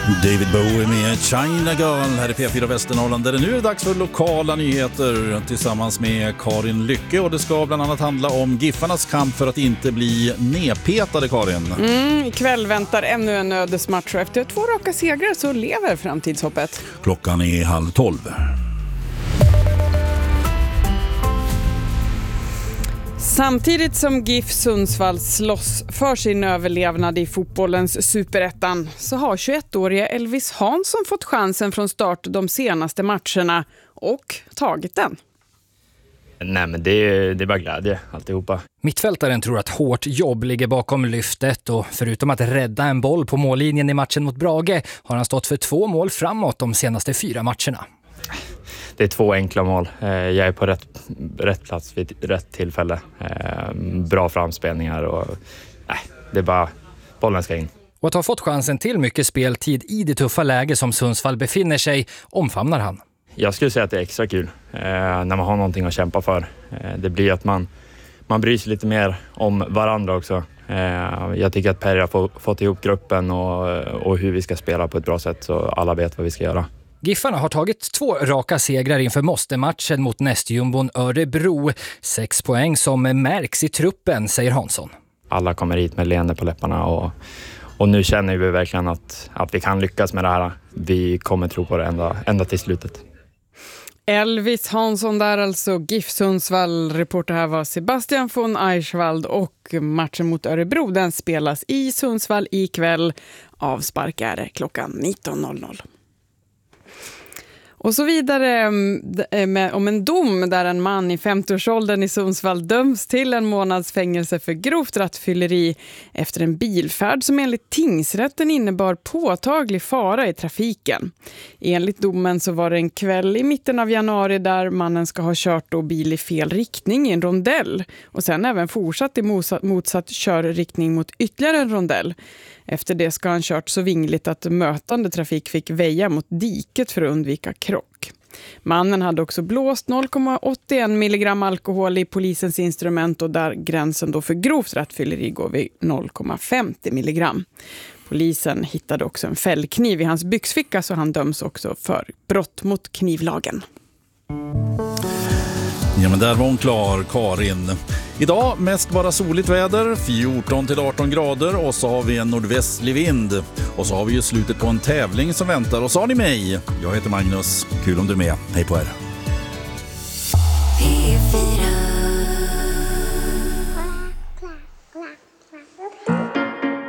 David Bowie med China Girl här i P4 Västernorrland, där det nu är dags för lokala nyheter tillsammans med Karin Lycke, och det ska bland annat handla om Giffarnas kamp för att inte bli nedpetade, Karin. Ikväll väntar ännu en ödesmatch och efter 2 raka segrar så lever framtidshoppet. Klockan är 11:30. Samtidigt som GIF Sundsvall slåss för sin överlevnad i fotbollens superettan så har 21-åriga Elvis Hansson fått chansen från start de senaste matcherna och tagit den. Nej, men det är bara glädje alltihopa. Mittfältaren tror att hårt jobb ligger bakom lyftet, och förutom att rädda en boll på mållinjen i matchen mot Brage har han stått för 2 mål framåt de senaste 4 matcherna. Det är 2 enkla mål. Jag är på rätt plats vid rätt tillfälle. Bra framspelningar och det är bara bollen ska in. Och att ha fått chansen till mycket speltid i det tuffa läge som Sundsvall befinner sig omfamnar han. Jag skulle säga att det är extra kul när man har någonting att kämpa för. Det blir att man bryr sig lite mer om varandra också. Jag tycker att Perry har fått ihop gruppen och hur vi ska spela på ett bra sätt så alla vet vad vi ska göra. Giffarna har tagit 2 raka segrar inför måste-matchen mot nästjumbon Örebro. 6 poäng som märks i truppen, säger Hansson. Alla kommer hit med leende på läpparna och nu känner vi verkligen att vi kan lyckas med det här. Vi kommer tro på det ända till slutet. Elvis Hansson där alltså, GIF Sundsvall. Reporter här var Sebastian von Eichwald, och matchen mot Örebro den spelas i Sundsvall ikväll. Avspark är det klockan 19.00. Och så vidare om en dom där en man i 50-årsåldern i Sundsvall döms till en månads fängelse för grovt rattfylleri efter en bilfärd som enligt tingsrätten innebar påtaglig fara i trafiken. Enligt domen så var det en kväll i mitten av januari där mannen ska ha kört bil i fel riktning i en rondell och sen även fortsatt i motsatt körriktning mot ytterligare en rondell. Efter det ska han kört så vingligt att mötande trafik fick väja mot diket för att undvika krock. Mannen hade också blåst 0,81 milligram alkohol i polisens instrument, och där gränsen då för grovt rattfylleri går vid 0,50 milligram. Polisen hittade också en fällkniv i hans byxficka, så han döms också för brott mot knivlagen. Ja, men där var hon klar, Karin. Idag mest bara soligt väder, 14-18 grader, och så har vi en nordvästlig vind. Och så har vi ju slutet på en tävling som väntar, och så har ni mig. Jag heter Magnus, kul om du är med. Hej på er.